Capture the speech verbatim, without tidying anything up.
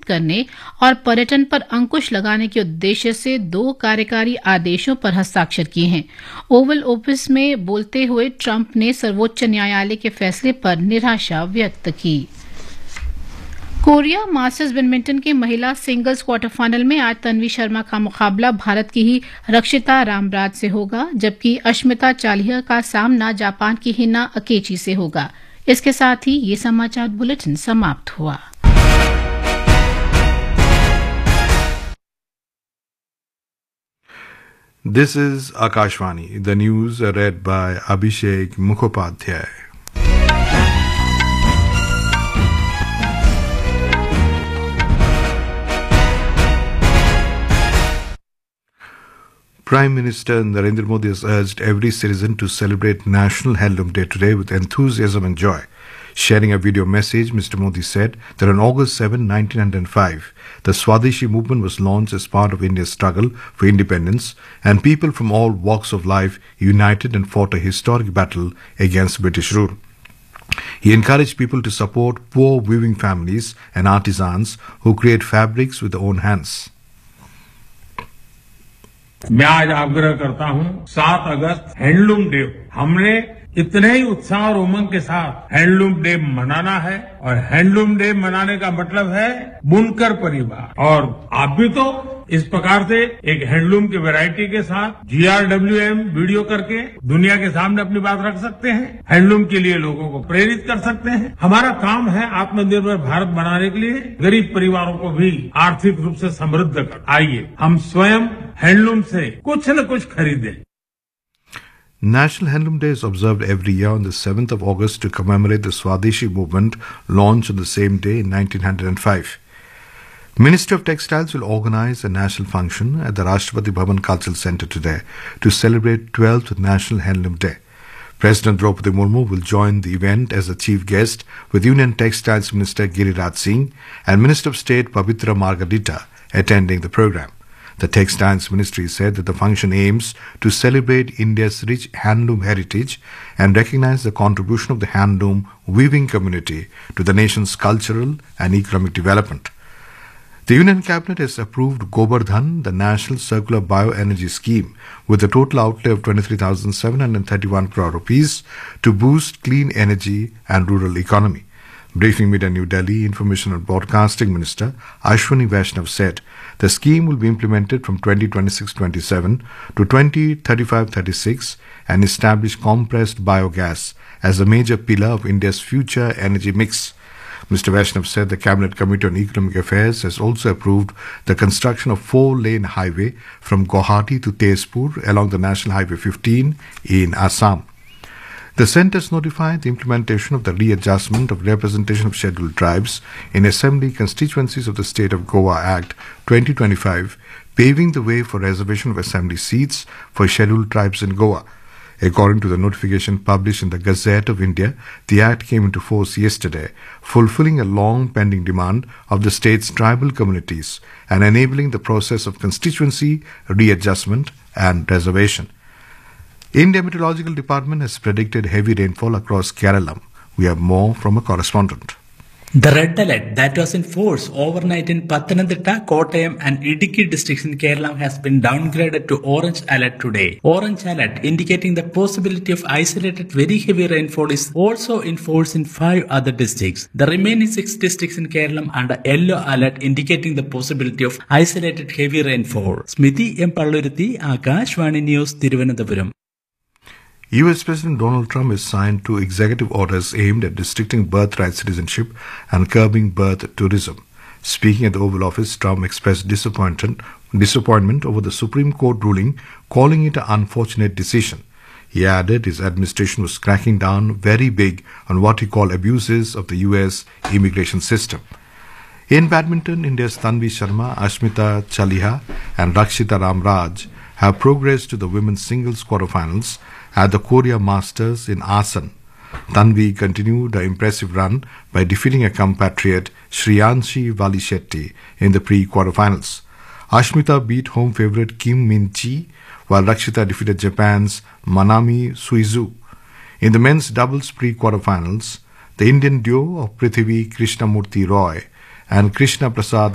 करने और पर्यटन पर अंकुश लगाने के उद्देश्य से दो कार्यकारी आदेशों पर हस्ताक्षर किए हैं। ओवल ऑफिस में बोलते हुए ट्रंप ने सर्वोच्च न्यायालय के फैसले पर निराशा व्यक्त की। कोरिया मास्टर्स बैडमिंटन के महिला सिंगल्स क्वार्टर फाइनल में आज तन्वी शर्मा का मुकाबला भारत की ही रक्षिता रामराज से होगा, जबकि अश्मिता चालिहा का सामना जापान की हिना अकेची से होगा। इसके साथ ही ये समाचार बुलेटिन समाप्त हुआ। This is Akashvani. The news are read by Abhishek Mukhopadhyay. Prime Minister Narendra Modi has urged every citizen to celebrate National Handloom Day today with enthusiasm and joy. Sharing a video message, Mister Modi said that on August seventh, nineteen oh five, the Swadeshi movement was launched as part of India's struggle for independence, and people from all walks of life united and fought a historic battle against British rule. He encouraged people to support poor weaving families and artisans who create fabrics with their own hands. मैं आज आग्रह करता हूं, सात अगस्त handloom day, हमने इतने ही उत्साह और उमंग के साथ हैंडलूम डे मनाना है। और हैंडलूम डे मनाने का मतलब है बुनकर परिवार। और आप भी तो इस प्रकार से एक हैंडलूम की वैरायटी के साथ जी आर डब्ल्यू एम वीडियो करके दुनिया के सामने अपनी बात रख सकते हैं, हैंडलूम के लिए लोगों को प्रेरित कर सकते हैं। हमारा काम है आत्मनिर्भर भारत बनाने के लिए गरीब परिवारों को भी आर्थिक रूप से समृद्ध कर। आइए हम स्वयं हैंडलूम से कुछ न कुछ खरीदें। National Handloom Day is observed every year on the seventh of August to commemorate the Swadeshi movement launched on the same day in nineteen oh five. Ministry of Textiles will organize a national function at the Rashtrapati Bhavan Cultural Centre today to celebrate twelfth National Handloom Day. President Draupadi Murmu will join the event as the chief guest with Union Textiles Minister Giriraj Singh and Minister of State Pavitra Margadita attending the program. The Textiles Ministry said that the function aims to celebrate India's rich handloom heritage and recognize the contribution of the handloom weaving community to the nation's cultural and economic development. The Union Cabinet has approved Gobardhan, the National Circular Bioenergy Scheme, with a total outlay of twenty-three thousand seven hundred thirty-one crore rupees to boost clean energy and rural economy. Briefing Media New Delhi, Information and Broadcasting Minister Ashwani Vaishnav said the scheme will be implemented from twenty twenty-six twenty-seven to twenty thirty-five thirty-six and establish compressed biogas as a major pillar of India's future energy mix. Mister Vaishnav said the Cabinet Committee on Economic Affairs has also approved the construction of four-lane highway from Guwahati to Tezpur along the National Highway fifteen in Assam. The centre has notified the implementation of the readjustment of representation of scheduled tribes in assembly constituencies of the State of Goa Act twenty twenty-five, paving the way for reservation of assembly seats for scheduled tribes in Goa. According to the notification published in the Gazette of India, the Act came into force yesterday, fulfilling a long pending demand of the state's tribal communities and enabling the process of constituency readjustment and reservation. India Meteorological Department has predicted heavy rainfall across Kerala. We have more from a correspondent. The red alert that was in force overnight in Pathanamthitta, Kottayam and Idukki districts in Kerala has been downgraded to orange alert today. Orange alert indicating the possibility of isolated very heavy rainfall is also in force in five other districts. The remaining six districts in Kerala under yellow alert indicating the possibility of isolated heavy rainfall. Smithy M. Palluruthi, Akashvani News, Thiruvananthapuram. U S President Donald Trump has signed two executive orders aimed at restricting birthright citizenship and curbing birth tourism. Speaking at the Oval Office, Trump expressed disappointment, disappointment over the Supreme Court ruling, calling it an unfortunate decision. He added his administration was cracking down very big on what he called abuses of the U S immigration system. In badminton, India's Tanvi Sharma, Ashmita Chaliha and Rakshita Ramraj have progressed to the women's singles quarterfinals at the Korea Masters in Asan. Tanvi continued her impressive run by defeating a compatriot Shriyanshi Valishetty in the pre-quarterfinals. Ashmita beat home favourite Kim Min-chi, while Rakshita defeated Japan's Manami Suizu. In the men's doubles pre-quarterfinals, the Indian duo of Prithvi Krishnamurti Roy and Krishna Prasad